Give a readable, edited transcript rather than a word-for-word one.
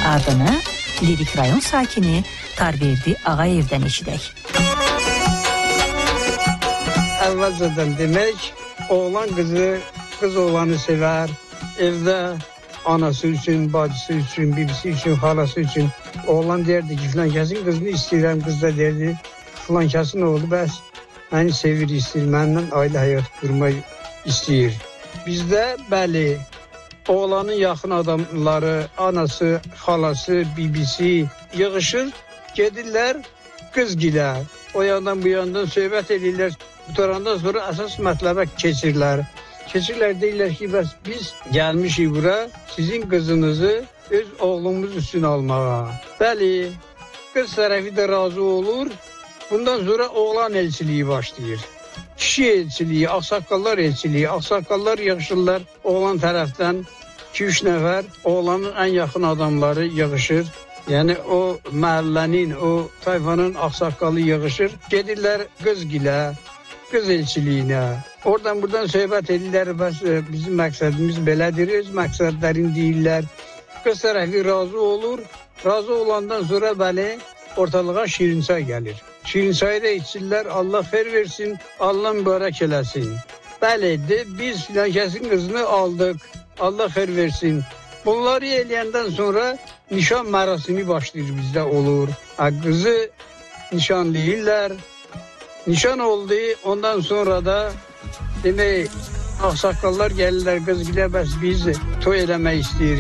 Adını Lirik rayon sakini Tarverdi Ağayev'den eşidək. Əvvəlcədən demək, oğlan kızı, kız oğlanı sever. Evde anası için, bacısı için, bibisi için, halası için. Oğlan derdi ki filan kesin kızını istedim. Kız da derdi filan kesin oldu. Bəs beni sevir, istəyir. Məndən aile hayatı kurmayı istəyir. Bizde bəli, oğlanın yaxın adamları, anası, halası, bibisi yığışır. Gedirlər kızgilə. O yandan bu yandan söhbət edirlər. Qutarandan sonra əsas mətləbə keçirlər. Keçirlər deyirlər ki, bəs biz gəlmişik bura sizin qızınızı öz oğlumuz üçün almağa. Bəli, qız tərəfi də razı olur. Bundan sonra oğlan elçiliyi başlayır. Kişi elçiliyi, ağsaqqallar elçiliyi. Ağsaqqallar yığışırlar oğlan tərəfdən 2-3 nəfər. Oğlanın ən yaxın adamları yığışır. Yəni o məhəllənin, o tayfanın ağsaqqalı yığışır. Gedirlər qızgilə, qız elçiliyinə. Oradan buradan söhbət edirlər. Bəs bizim məqsədimiz belədir. Öz məqsədlərini deyirlər. Qız tərəfi razı olur. Razı olandan sonra bəli ortalığa şirinçay gəlir. Şirinçayı da içirlər. Allah xeyir versin, Allah mübarək eləsin. Bəli, biz filan kəsin qızını aldıq. Allah xeyir versin. Bunları eləyəndən sonra nişan mərasimi başlayır bizdə olur. Qızı nişanlayırlar. Nişan oldu. Ondan sonra da demək ağsaqqallar gəlirlər qızgilə, bəs biz toy eləmək istəyirik.